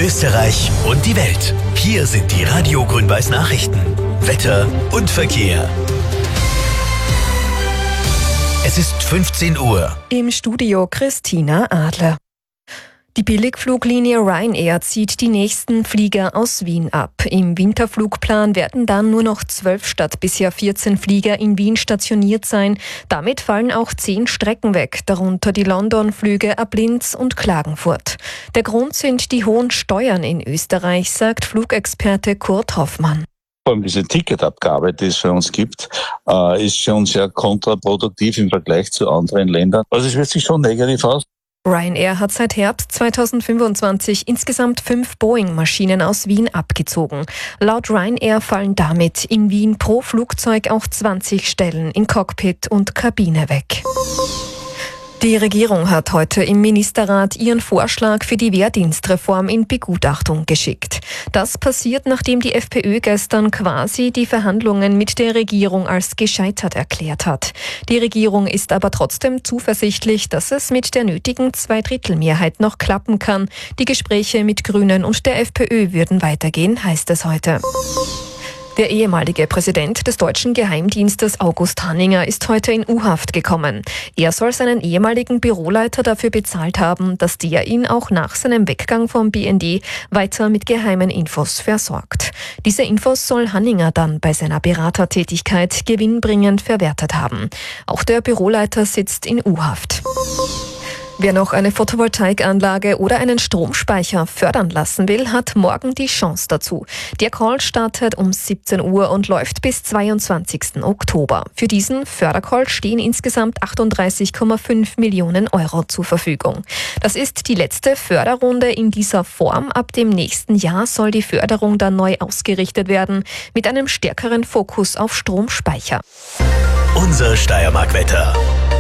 Österreich und die Welt. Hier sind die Radio Grün-Weiß Nachrichten. Wetter und Verkehr. Es ist 15 Uhr. Im Studio Christina Adler. Die Billigfluglinie Ryanair zieht die nächsten Flieger aus Wien ab. Im Winterflugplan werden dann nur noch 12 statt bisher 14 Flieger in Wien stationiert sein. Damit fallen auch 10 Strecken weg, darunter die London-Flüge ab Linz und Klagenfurt. Der Grund sind die hohen Steuern in Österreich, sagt Flugexperte Kurt Hoffmann. Vor allem diese Ticketabgabe, die es für uns gibt, ist schon sehr kontraproduktiv im Vergleich zu anderen Ländern. Also es wirkt sich schon negativ aus. Ryanair hat seit Herbst 2025 insgesamt 5 Boeing-Maschinen aus Wien abgezogen. Laut Ryanair fallen damit in Wien pro Flugzeug auch 20 Stellen in Cockpit und Kabine weg. Die Regierung hat heute im Ministerrat ihren Vorschlag für die Wehrdienstreform in Begutachtung geschickt. Das passiert, nachdem die FPÖ gestern quasi die Verhandlungen mit der Regierung als gescheitert erklärt hat. Die Regierung ist aber trotzdem zuversichtlich, dass es mit der nötigen Zweidrittelmehrheit noch klappen kann. Die Gespräche mit Grünen und der FPÖ würden weitergehen, heißt es heute. Der ehemalige Präsident des deutschen Geheimdienstes August Hanninger ist heute in U-Haft gekommen. Er soll seinen ehemaligen Büroleiter dafür bezahlt haben, dass der ihn auch nach seinem Weggang vom BND weiter mit geheimen Infos versorgt. Diese Infos soll Hanninger dann bei seiner Beratertätigkeit gewinnbringend verwertet haben. Auch der Büroleiter sitzt in U-Haft. Wer noch eine Photovoltaikanlage oder einen Stromspeicher fördern lassen will, hat morgen die Chance dazu. Der Call startet um 17 Uhr und läuft bis 22. Oktober. Für diesen Fördercall stehen insgesamt 38,5 Millionen Euro zur Verfügung. Das ist die letzte Förderrunde in dieser Form. Ab dem nächsten Jahr soll die Förderung dann neu ausgerichtet werden, mit einem stärkeren Fokus auf Stromspeicher. Unser Steiermark-Wetter.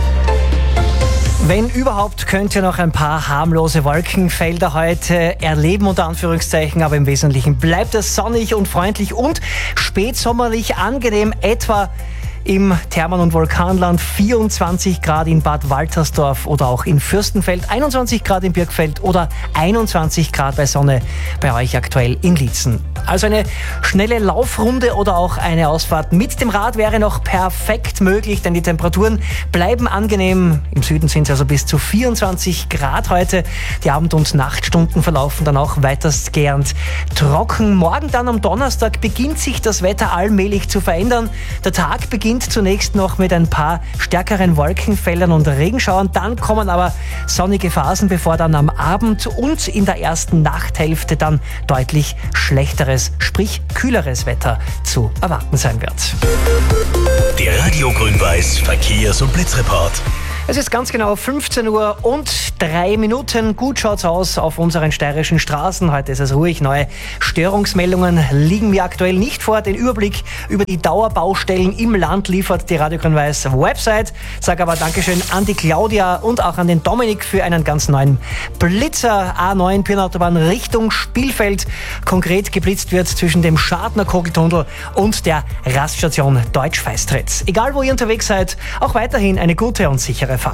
Wenn überhaupt, könnt ihr noch ein paar harmlose Wolkenfelder heute erleben, unter Anführungszeichen, aber im Wesentlichen bleibt es sonnig und freundlich und spätsommerlich angenehm, etwa im Thermen- und Vulkanland 24 Grad in Bad Waltersdorf oder auch in Fürstenfeld, 21 Grad in Birkfeld oder 21 Grad bei Sonne bei euch aktuell in Liezen. Also eine schnelle Laufrunde oder auch eine Ausfahrt mit dem Rad wäre noch perfekt möglich, denn die Temperaturen bleiben angenehm. Im Süden sind es also bis zu 24 Grad heute. Die Abend- und Nachtstunden verlaufen dann auch weitestgehend trocken. Morgen dann am Donnerstag beginnt sich das Wetter allmählich zu verändern. Der Tag beginnt zunächst noch mit ein paar stärkeren Wolkenfeldern und Regenschauern. Dann kommen aber sonnige Phasen, bevor dann am Abend und in der ersten Nachthälfte dann deutlich schlechteres, sprich kühleres Wetter zu erwarten sein wird. Der Radio Grün-Weiß Verkehrs- und Blitzreport. Es ist ganz genau 15 Uhr und 3 Minuten. Gut schaut's aus auf unseren steirischen Straßen. Heute ist es ruhig. Neue Störungsmeldungen liegen mir aktuell nicht vor. Den Überblick über die Dauerbaustellen im Land liefert die Radio Grün-Weiß Website. Sag aber Dankeschön an die Claudia und auch an den Dominik für einen ganz neuen Blitzer. A9 Pirnautobahn Richtung Spielfeld. Konkret geblitzt wird zwischen dem Schadner Kogeltunnel und der Raststation Deutsch-Feistritz. Egal wo ihr unterwegs seid, auch weiterhin eine gute und sichere Fahrt.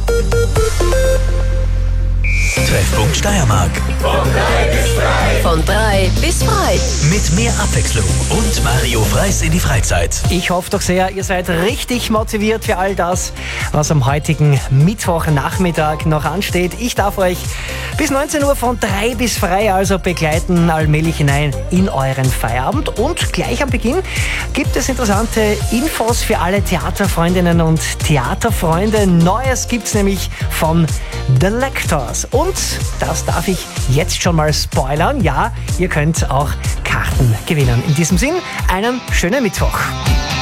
Treffpunkt Steiermark. Von 3 bis frei. Mit mehr Abwechslung und Mario Freis in die Freizeit. Ich hoffe doch sehr, ihr seid richtig motiviert für all das, was am heutigen Mittwochnachmittag noch ansteht. Ich darf euch bis 19 Uhr von 3 bis frei also begleiten, allmählich hinein in euren Feierabend. Und gleich am Beginn gibt es interessante Infos für alle Theaterfreundinnen und Theaterfreunde. Neues gibt's nämlich von The Lectors. Und das darf ich jetzt schon mal spoilern. Ja, ihr könnt auch Karten gewinnen. In diesem Sinn, einen schönen Mittwoch.